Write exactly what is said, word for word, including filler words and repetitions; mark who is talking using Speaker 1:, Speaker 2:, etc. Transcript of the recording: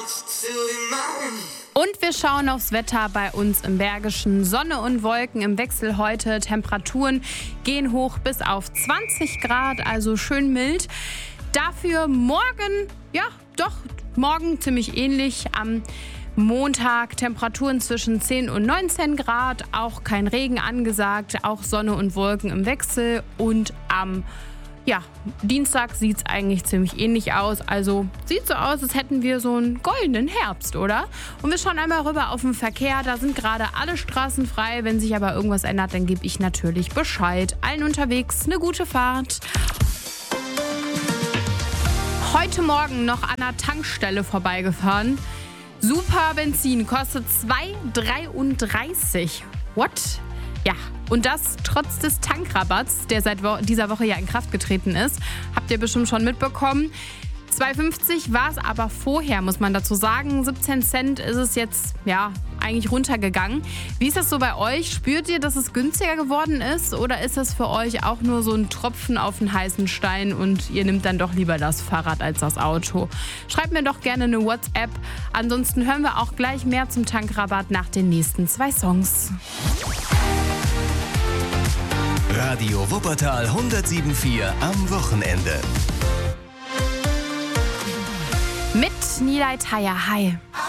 Speaker 1: Und wir schauen aufs Wetter bei uns im Bergischen. Sonne und Wolken im Wechsel heute. Temperaturen gehen hoch bis auf zwanzig Grad, also schön mild. Dafür morgen, ja doch, morgen ziemlich ähnlich. Am Montag Temperaturen zwischen zehn und neunzehn Grad, auch kein Regen angesagt, auch Sonne und Wolken im Wechsel. Und am ja, Dienstag sieht es eigentlich ziemlich ähnlich aus. Also sieht so aus, als hätten wir so einen goldenen Herbst, oder? Und wir schauen einmal rüber auf den Verkehr. Da sind gerade alle Straßen frei. Wenn sich aber irgendwas ändert, dann gebe ich natürlich Bescheid. Allen unterwegs eine gute Fahrt. Heute Morgen noch an einer Tankstelle vorbeigefahren. Super Benzin kostet zwei dreiunddreißig. What? Ja, und das trotz des Tankrabatts, der seit wo- dieser Woche ja in Kraft getreten ist. Habt ihr bestimmt schon mitbekommen. zwei fünfzig war es aber vorher, muss man dazu sagen. siebzehn Cent ist es jetzt, ja, eigentlich runtergegangen. Wie ist das so bei euch? Spürt ihr, dass es günstiger geworden ist? Oder ist das für euch auch nur so ein Tropfen auf den heißen Stein und ihr nehmt dann doch lieber das Fahrrad als das Auto? Schreibt mir doch gerne eine WhatsApp. Ansonsten hören wir auch gleich mehr zum Tankrabatt nach den nächsten zwei Songs.
Speaker 2: Radio Wuppertal hundertsieben Komma vier am Wochenende.
Speaker 1: Mit Nilay Taya. Hi.